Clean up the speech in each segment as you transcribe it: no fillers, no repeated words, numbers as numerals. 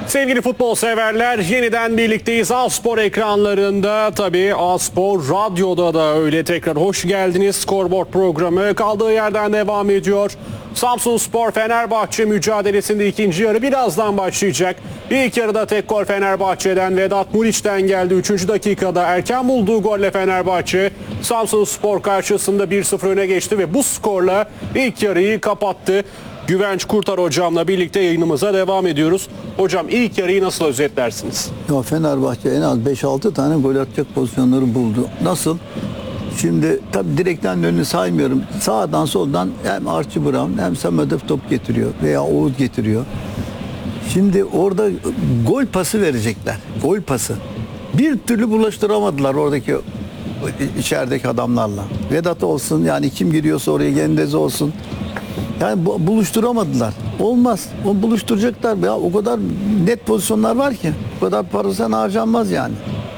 Sevgili futbol severler, yeniden birlikteyiz A-Spor ekranlarında, tabii A-Spor radyoda da öyle. Tekrar hoş geldiniz. Scoreboard programı kaldığı yerden devam ediyor. Samsunspor Fenerbahçe mücadelesinde ikinci yarı birazdan başlayacak. İlk yarıda tek gol Fenerbahçe'den, Vedat Muriç'ten geldi. 3. dakikada erken bulduğu golle Fenerbahçe Samsunspor karşısında 1-0 öne geçti ve bu skorla ilk yarıyı kapattı. Güvenç Kurtar hocamla birlikte yayınımıza devam ediyoruz. Hocam, ilk yarıyı nasıl özetlersiniz? Ya Fenerbahçe en az 5-6 tane gol atacak pozisyonları buldu. Nasıl? Şimdi tabii direkten önünü saymıyorum. Sağdan soldan hem Archie Brown hem Sametov top getiriyor veya Oğuz getiriyor. Şimdi orada gol pası verecekler. Gol pası. Bir türlü bulaştıramadılar oradaki içerideki adamlarla. Vedat olsun, yani kim giriyorsa oraya, Gendez olsun. Yani buluşturamadılar. Olmaz. O buluşturacaklar. Ya o kadar net pozisyonlar var ki. O kadar parası harcanmaz yani.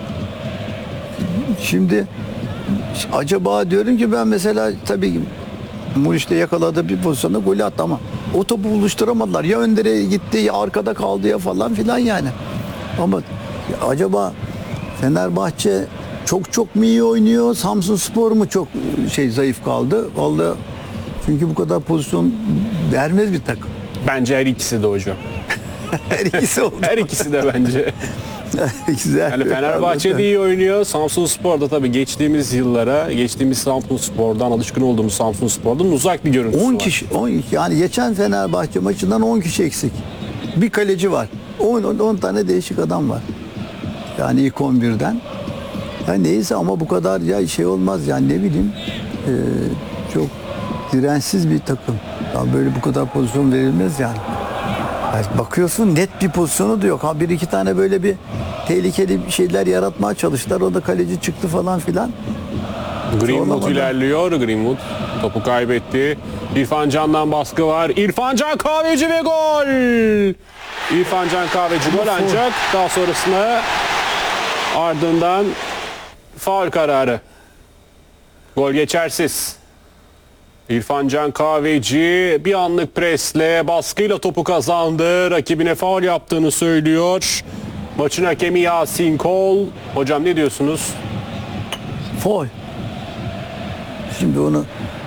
Şimdi acaba diyorum ki ben mesela tabii Muriç'te yakaladığı bir pozisyonda golü attı ama o topu buluşturamadılar. Ya öndere gitti ya arkada kaldı ya falan filan yani. Ama acaba Fenerbahçe çok mu iyi oynuyor? Samsunspor mu çok zayıf kaldı? Vallahi çünkü bu kadar pozisyon vermez bir takım. Bence her ikisi de hocam. Her ikisi oldu. Her ikisi de bence. Güzel. Yani Fenerbahçe de iyi oynuyor. Samsunspor da tabii geçtiğimiz yıllara, geçtiğimiz Samsunspor'dan, alışkın olduğumuz Samsunspor'dan uzak bir görüntüsü 10 var. kişi, yani geçen Fenerbahçe maçından 10 kişi eksik. Bir kaleci var. 10 tane değişik adam var. Yani ilk 11'den. Yani neyse ama bu kadar ya olmaz yani, ne bileyim, çok dirençsiz bir takım. Ya böyle bu kadar pozisyon verilmez yani. Yani bakıyorsun net bir pozisyonu da yok. Ha, bir iki tane böyle bir tehlikeli bir şeyler yaratmaya çalıştılar. O da kaleci çıktı falan filan. Greenwood ilerliyor. Greenwood topu kaybetti. İrfan Can'dan baskı var. İrfan Can Kahveci ve gol! İrfan Can Kahveci gol, ancak daha sonrasında ardından faul kararı. Gol geçersiz. İrfan Can Kahveci bir anlık presle, baskıyla topu kazandı. Rakibine faul yaptığını söylüyor. Maçın hakemi Yasin Kol. Hocam ne diyorsunuz? Faul. Şimdi onu